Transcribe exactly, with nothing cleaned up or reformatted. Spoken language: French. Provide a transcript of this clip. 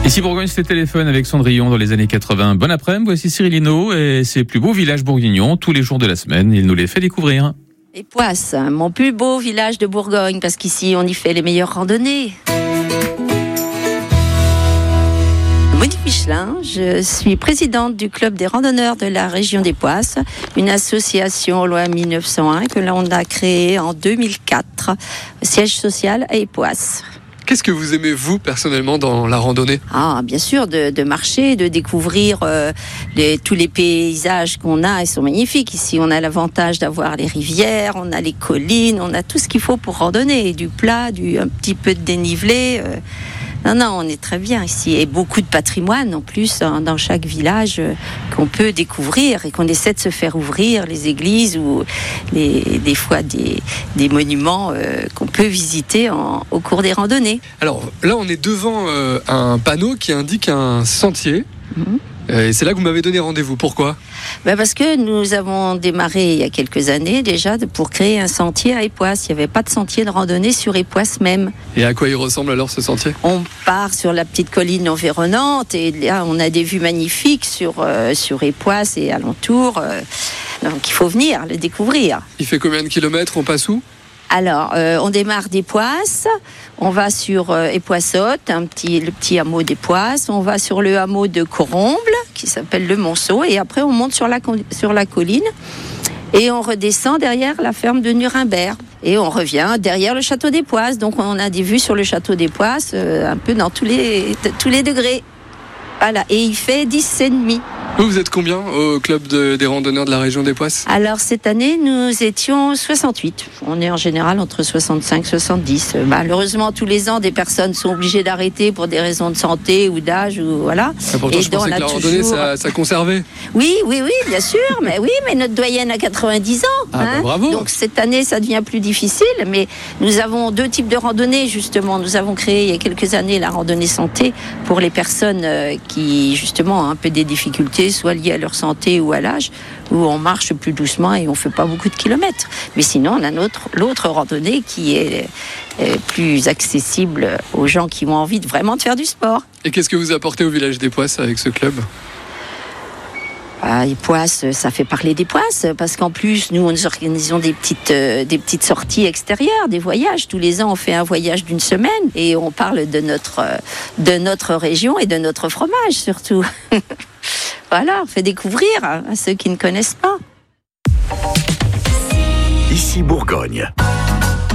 Ici Bourgogne, c'était Téléphone avec Cendrillon dans les années quatre-vingts. Bon après-midi, voici Cyril Hinault et ses plus beaux villages bourguignons tous les jours de la semaine. Il nous les fait découvrir. Époisse, mon plus beau village de Bourgogne, parce qu'ici on y fait les meilleures randonnées. Monique Michelin, je suis présidente du club des randonneurs de la région d'Époisse, une association loi mille neuf cent un que l'on a créée en deux mille quatre, siège social à Époisse. Qu'est-ce que vous aimez, vous, personnellement, dans la randonnée ? Ah, bien sûr, de, de marcher, de découvrir euh, les, tous les paysages qu'on a. Ils sont magnifiques. Ici, on a l'avantage d'avoir les rivières, on a les collines, on a tout ce qu'il faut pour randonner. Du plat, du, un petit peu de dénivelé. Euh, non, non, on est très bien ici. Et beaucoup de patrimoine, en plus, hein, dans chaque village, euh, qu'on peut découvrir et qu'on essaie de se faire ouvrir, les églises ou les, des fois des, des monuments euh, qu'on peut visiter en, au cours des randonnées. Alors là, on est devant euh, un panneau qui indique un sentier. Mmh. Euh, et c'est là que vous m'avez donné rendez-vous. Pourquoi ? Ben parce que nous avons démarré il y a quelques années déjà pour créer un sentier à Époisse. Il n'y avait pas de sentier de randonnée sur Époisse même. Et à quoi il ressemble alors ce sentier ? On part sur la petite colline environnante et là on a des vues magnifiques sur, euh, sur Époisse et alentour. Euh, donc il faut venir le découvrir. Il fait combien de kilomètres ? On passe où ? Alors, euh, on démarre d'Époisse, on va sur euh, Époissotte, un petit, le petit hameau d'Époisse, on va sur le hameau de Coromble, qui s'appelle le Monceau, et après on monte sur la, sur la colline, et on redescend derrière la ferme de Nuremberg, et on revient derrière le château d'Époisse. Donc on a des vues sur le château d'Époisse, euh, un peu dans tous les, tous les degrés. Voilà, et il fait dix et demi. Vous, vous êtes combien au club de, des randonneurs de la région d'Époisse ? Alors cette année, nous étions soixante-huit. On est en général entre soixante-cinq et soixante-dix. Malheureusement, tous les ans, des personnes sont obligées d'arrêter pour des raisons de santé ou d'âge, ou voilà. Et pourtant, et je pensais que la randonnée, toujours... ça, ça conservait. Oui, oui, oui, bien sûr. mais oui, mais notre doyenne a quatre-vingt-dix ans. Ah, hein. bah, bravo. Donc cette année, ça devient plus difficile. Mais nous avons deux types de randonnées, justement. Nous avons créé il y a quelques années la randonnée santé pour les personnes qui, justement, ont un peu des difficultés, soit liées à leur santé ou à l'âge, où on marche plus doucement et on fait pas beaucoup de kilomètres. Mais sinon, on a notre, l'autre randonnée qui est, est plus accessible aux gens qui ont envie de vraiment de faire du sport. Et qu'est-ce que vous apportez au village d'Époisse avec ce club ? Ah, Époisse, ça fait parler d'Époisse, parce qu'en plus, nous, nous organisons des petites, euh, des petites sorties extérieures, des voyages. Tous les ans, on fait un voyage d'une semaine et on parle de notre, euh, de notre région et de notre fromage, surtout. Voilà, on fait découvrir à ceux qui ne connaissent pas. Ici Bourgogne.